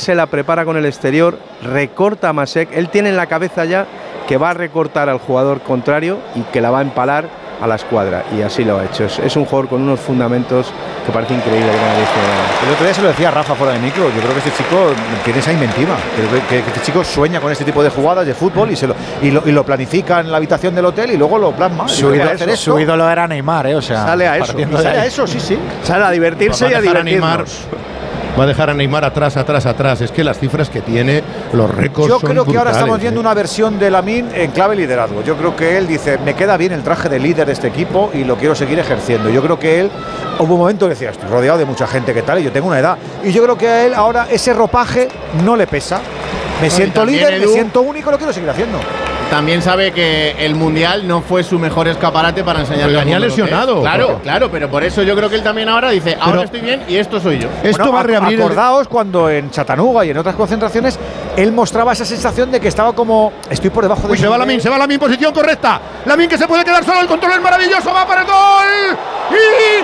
se la prepara con el exterior, recorta a Masek, él tiene en la cabeza ya que va a recortar al jugador contrario y que la va a empalar a la escuadra, y así lo ha hecho. Es un jugador con unos fundamentos que parece increíble. El otro día se lo decía Rafa fuera de micro, yo creo que este chico tiene esa inventiva, que este chico sueña con este tipo de jugadas de fútbol y lo planifica en la habitación del hotel y luego lo plasma. Su ídolo era Neymar, o sea, sale a eso, sí. Sale a divertirse y a divertirnos. Va a dejar a Neymar atrás. Es que las cifras que tiene, los récords yo son creo que brutales, ahora estamos viendo una versión de Lamine en clave liderazgo. Yo creo que él dice, me queda bien el traje de líder de este equipo y lo quiero seguir ejerciendo. Yo creo que él, hubo un momento que decía, estoy rodeado de mucha gente que tal y yo tengo una edad. Y yo creo que a él ahora ese ropaje no le pesa. Me siento líder, Edu, me siento único, lo quiero seguir haciendo. También sabe que el Mundial no fue su mejor escaparate para enseñarle. Lo venía lesionado. Claro, pero por eso yo creo que él también ahora dice, ahora estoy bien y esto soy yo. Esto va a reabrir. Acordaos cuando en Chattanooga y en otras concentraciones él mostraba esa sensación de que estaba como, estoy por debajo de. Uy, se va Lamine, posición correcta. Lamine que se puede quedar solo, el control es maravilloso, va para el gol. ¡Y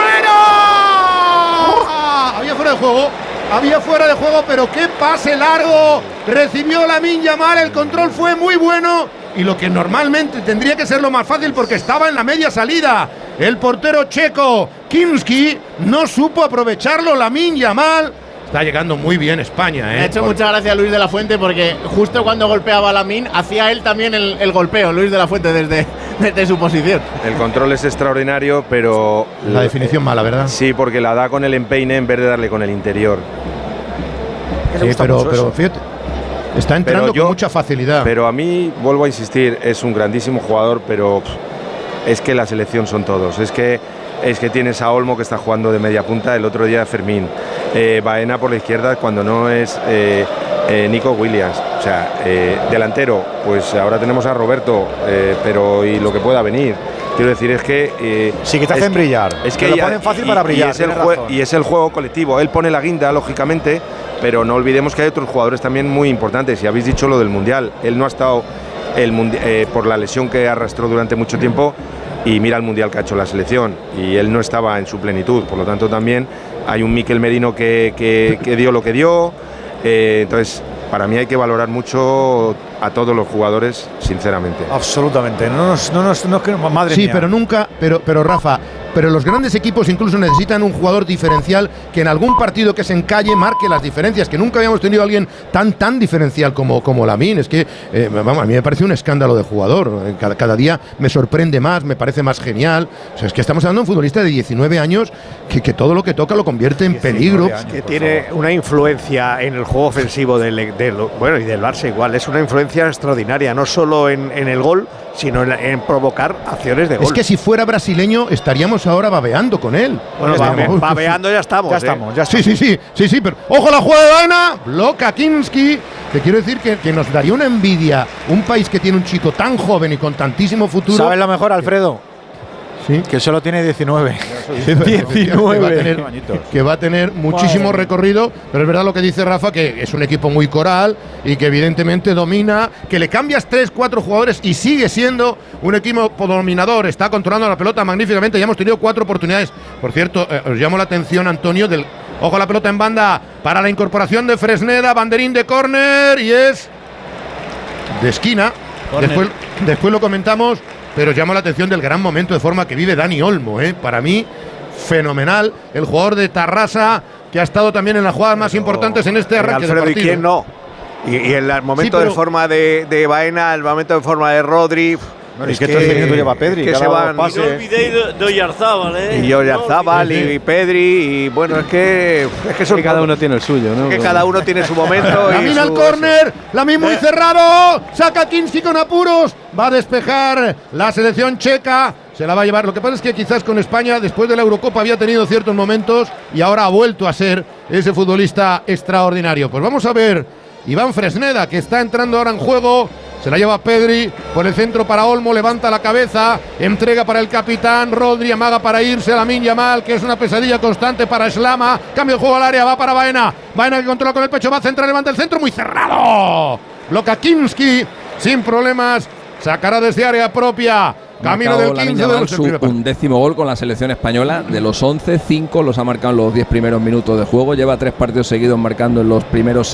fuera! Había fuera de juego, pero qué pase largo recibió Lamine Yamal, el control fue muy bueno y lo que normalmente tendría que ser lo más fácil porque estaba en la media salida. El portero checo Kinski no supo aprovecharlo. Lamine Yamal está llegando muy bien España. Me ha hecho mucha gracia Luis de la Fuente porque justo cuando golpeaba a Lamine hacía él también el golpeo, Luis de la Fuente, desde su posición. El control es extraordinario, pero la definición mala, ¿verdad? Sí, porque la da con el empeine en vez de darle con el interior. Sí, pero fíjate, está entrando con mucha facilidad. Pero a mí, vuelvo a insistir, es un grandísimo jugador, pero es que la selección son todos. Es que tienes a Olmo que está jugando de media punta, el otro día Fermín, Baena por la izquierda cuando no es Nico Williams. O sea, delantero, pues ahora tenemos a Roberto, pero y lo que pueda venir. Quiero decir, es que sí que te hacen brillar. Es que lo ponen fácil para brillar. Y es el juego colectivo. Él pone la guinda, lógicamente, pero no olvidemos que hay otros jugadores también muy importantes. Y habéis dicho lo del Mundial. Él no ha estado por la lesión que arrastró durante mucho tiempo. Y mira el Mundial que ha hecho la selección. Y él no estaba en su plenitud. Por lo tanto, también hay un Mikel Merino que dio lo que dio. Entonces, para mí hay que valorar mucho a todos los jugadores, sinceramente. Absolutamente. No, madre mía. Sí, pero nunca, pero Rafa, pero los grandes equipos incluso necesitan un jugador diferencial que en algún partido que se encalle marque las diferencias, que nunca habíamos tenido a alguien tan diferencial como Lamine. Es que, vamos, a mí me parece un escándalo de jugador. Cada día me sorprende más, me parece más genial. O sea, es que estamos hablando de un futbolista de 19 años que todo lo que toca lo convierte en peligro. Años, que tiene una influencia en el juego ofensivo y del Barça igual. Es una influencia extraordinaria, no solo en el gol, sino en provocar acciones de gol. Es que si fuera brasileño estaríamos ahora babeando con él. Bueno, babeando ya estamos. Sí, pero ojo la jugada de Baena, bloca Kinski, que quiero decir que nos daría una envidia un país que tiene un chico tan joven y con tantísimo futuro. ¿Sabes lo mejor, Alfredo? Sí. Que solo tiene 19. 19. Que va a tener muchísimo recorrido, pero es verdad lo que dice Rafa, que es un equipo muy coral y que evidentemente domina, que le cambias 3-4 jugadores y sigue siendo un equipo dominador, está controlando la pelota magníficamente, ya hemos tenido 4 oportunidades. Por cierto, os llamo la atención, Antonio, ojo la pelota en banda para la incorporación de Fresneda, banderín de córner y es de esquina. Después lo comentamos. Pero llama la atención del gran momento de forma que vive Dani Olmo, para mí fenomenal, el jugador de Tarrasa que ha estado también en las jugadas más importantes en este arranque de partido. ¿Y quién no? Y el momento de forma de Baena, el momento de forma de Rodri. Bueno, es que todo el minuto lleva Pedri, que se van. No olvidéis de Oyarzábal, Y Oyarzábal y Pedri, y bueno, es que son cada uno tiene el suyo, ¿no? Que cada uno tiene su momento. Lamine al córner, Lamine muy cerrado, saca Kinski con apuros, va a despejar la selección checa, se la va a llevar. Lo que pasa es que quizás con España, después de la Eurocopa, había tenido ciertos momentos y ahora ha vuelto a ser ese futbolista extraordinario. Pues vamos a ver Iván Fresneda, que está entrando ahora en juego. Se la lleva Pedri por el centro para Olmo, levanta la cabeza, entrega para el capitán Rodri, amaga para irse, Lamine Yamal, que es una pesadilla constante para Slama, cambio de juego al área, va para Baena que controla con el pecho, va a centrar, levanta el centro, muy cerrado, bloca Kinski, sin problemas, sacará desde área propia. Camino del 15 de su 11º gol con la selección española. De los 11, 5 los ha marcado en los 10 primeros minutos de juego. Lleva 3 partidos seguidos marcando en los primeros